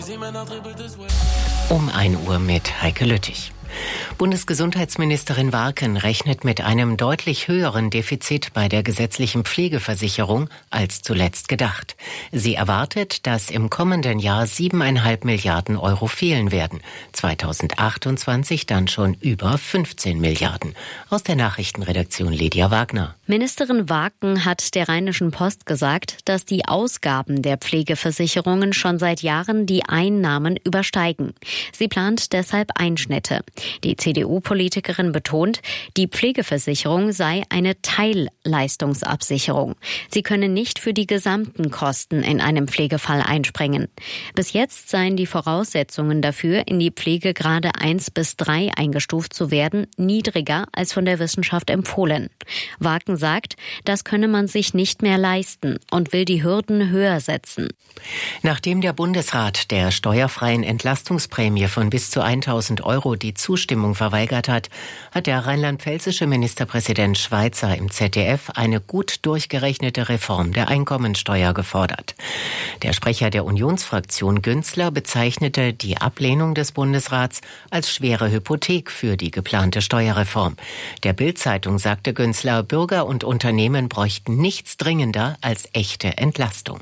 Um 1 Uhr mit Heike Lüttich. Bundesgesundheitsministerin Warken rechnet mit einem deutlich höheren Defizit bei der gesetzlichen Pflegeversicherung als zuletzt gedacht. Sie erwartet, dass im kommenden Jahr 7,5 Milliarden Euro fehlen werden. 2028 dann schon über 15 Milliarden. Aus der Nachrichtenredaktion Lydia Wagner. Ministerin Warken hat der Rheinischen Post gesagt, dass die Ausgaben der Pflegeversicherungen schon seit Jahren die Einnahmen übersteigen. Sie plant deshalb Einschnitte. Die CDU-Politikerin betont, die Pflegeversicherung sei eine Teilleistungsabsicherung. Sie könne nicht für die gesamten Kosten in einem Pflegefall einspringen. Bis jetzt seien die Voraussetzungen dafür, in die Pflegegrade 1 bis 3 eingestuft zu werden, niedriger als von der Wissenschaft empfohlen. Warken sagt, das könne man sich nicht mehr leisten und will die Hürden höher setzen. Nachdem der Bundesrat der steuerfreien Entlastungsprämie von bis zu 1.000 Euro die Zustimmung verweigert hat, hat der rheinland-pfälzische Ministerpräsident Schweizer im ZDF eine gut durchgerechnete Reform der Einkommensteuer gefordert. Der Sprecher der Unionsfraktion Günzler bezeichnete die Ablehnung des Bundesrats als schwere Hypothek für die geplante Steuerreform. Der Bild-Zeitung sagte Günzler, Bürger und Unternehmen bräuchten nichts dringender als echte Entlastung.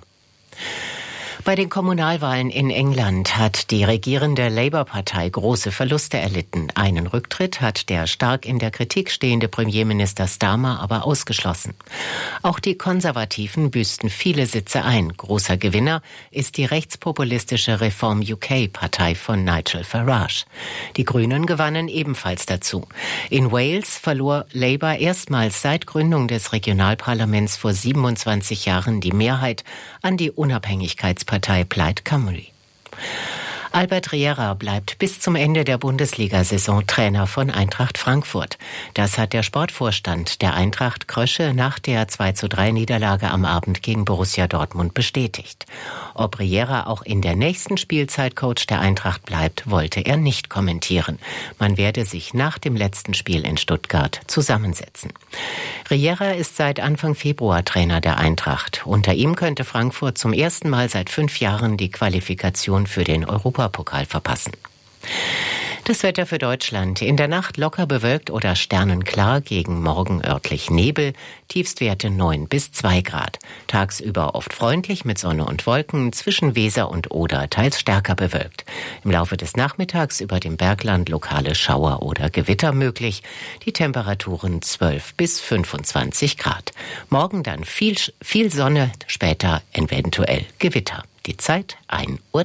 Bei den Kommunalwahlen in England hat die regierende Labour-Partei große Verluste erlitten. Einen Rücktritt hat der stark in der Kritik stehende Premierminister Starmer aber ausgeschlossen. Auch die Konservativen büßten viele Sitze ein. Großer Gewinner ist die rechtspopulistische Reform UK-Partei von Nigel Farage. Die Grünen gewannen ebenfalls dazu. In Wales verlor Labour erstmals seit Gründung des Regionalparlaments vor 27 Jahren die Mehrheit an die Unabhängigkeitspartei Plaid Cymru. Albert Riera bleibt bis zum Ende der Bundesliga-Saison Trainer von Eintracht Frankfurt. Das hat der Sportvorstand der Eintracht Krösche nach der 2:3-Niederlage am Abend gegen Borussia Dortmund bestätigt. Ob Riera auch in der nächsten Spielzeit Coach der Eintracht bleibt, wollte er nicht kommentieren. Man werde sich nach dem letzten Spiel in Stuttgart zusammensetzen. Riera ist seit Anfang Februar Trainer der Eintracht. Unter ihm könnte Frankfurt zum ersten Mal seit 5 Jahren die Qualifikation für den Europapokal verpassen. Das Wetter für Deutschland. In der Nacht locker bewölkt oder sternenklar, gegen Morgen örtlich Nebel, Tiefstwerte 9 bis 2 Grad. Tagsüber oft freundlich mit Sonne und Wolken, zwischen Weser und Oder teils stärker bewölkt. Im Laufe des Nachmittags über dem Bergland lokale Schauer oder Gewitter möglich. Die Temperaturen 12 bis 25 Grad. Morgen dann viel Sonne, später eventuell Gewitter. Die Zeit 1:03 Uhr.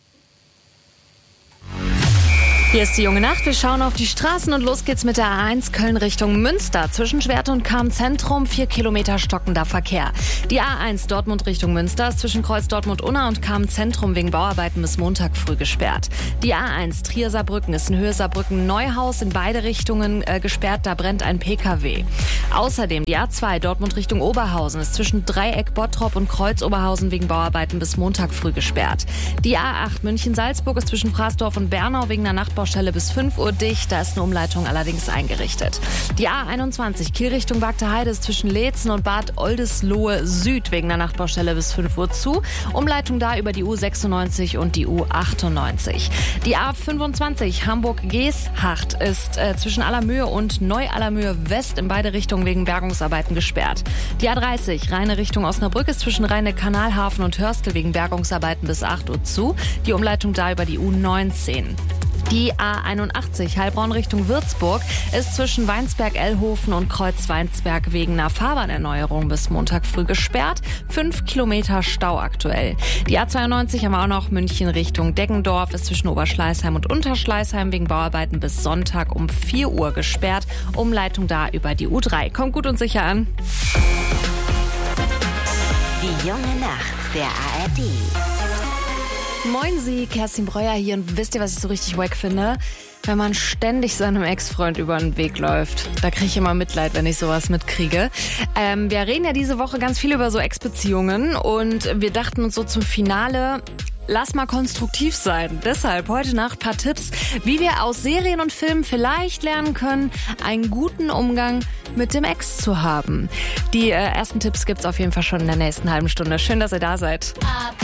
Hier ist die junge Nacht. Wir schauen auf die Straßen und los geht's mit der A1 Köln Richtung Münster. Zwischen Schwert und Cham-Zentrum 4 Kilometer stockender Verkehr. Die A1 Dortmund Richtung Münster ist zwischen Kreuz Dortmund-Unna und Cham-Zentrum wegen Bauarbeiten bis Montag früh gesperrt. Die A1 Trier-Saarbrücken ist in Höhe Saarbrücken-Neuhaus in beide Richtungen gesperrt. Da brennt ein PKW. Außerdem die A2 Dortmund Richtung Oberhausen ist zwischen Dreieck Bottrop und Kreuz Oberhausen wegen Bauarbeiten bis Montag früh gesperrt. Die A8 München-Salzburg ist zwischen Fraßdorf und Bernau wegen einer Nachtbaustelle bis 5 Uhr dicht, da ist eine Umleitung allerdings eingerichtet. Die A21 Kiel Richtung Bagdeheide ist zwischen Leetzen und Bad Oldesloe Süd wegen der Nachtbaustelle bis 5 Uhr zu. Umleitung da über die U96 und die U98. Die A25 Hamburg-Geeshacht ist zwischen Allermöhe und Neu-Allermöhe West in beide Richtungen wegen Bergungsarbeiten gesperrt. Die A30 Rheine Richtung Osnabrück ist zwischen Rheine-Kanalhafen und Hörstel wegen Bergungsarbeiten bis 8 Uhr zu. Die Umleitung da über die U19. Die A81 Heilbronn Richtung Würzburg ist zwischen Weinsberg-Ellhofen und Kreuz-Weinsberg wegen einer Fahrbahnerneuerung bis Montag früh gesperrt. 5 Kilometer Stau aktuell. Die A92 haben wir auch noch München Richtung Deggendorf, ist zwischen Oberschleißheim und Unterschleißheim wegen Bauarbeiten bis Sonntag um 4 Uhr gesperrt. Umleitung da über die U3. Kommt gut und sicher an. Die junge Nacht der ARD. Moin Sie, Kerstin Breuer hier und wisst ihr, was ich so richtig wack finde? Wenn man ständig seinem Ex-Freund über den Weg läuft. Da kriege ich immer Mitleid, wenn ich sowas mitkriege. Wir reden ja diese Woche ganz viel über so Ex-Beziehungen und wir dachten uns so zum Finale, lass mal konstruktiv sein. Deshalb heute Nacht ein paar Tipps, wie wir aus Serien und Filmen vielleicht lernen können, einen guten Umgang mit dem Ex zu haben. Die ersten Tipps gibt's auf jeden Fall schon in der nächsten halben Stunde. Schön, dass ihr da seid.